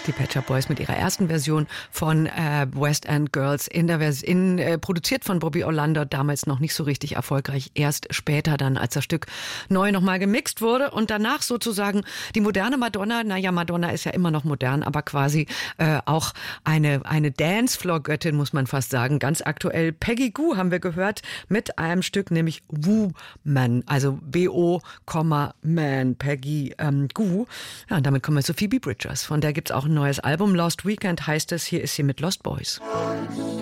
die Pet Shop Boys mit ihrer ersten Version von West End Girls, produziert von Bobby Orlando, damals noch nicht so richtig erfolgreich, erst später dann, als das Stück neu nochmal gemixt wurde und danach sozusagen die moderne Madonna, Madonna ist ja immer noch modern, aber quasi auch eine Dancefloor-Göttin, muss man fast sagen, ganz aktuell. Peggy Gou haben wir gehört mit einem Stück, nämlich Woman, also W-O, Man, Peggy Gou. Ja, und damit kommen wir zu Phoebe Bridgers. Von der gibt's auch ein neues Album. Lost Weekend heißt es. Hier ist sie mit Lost Boys.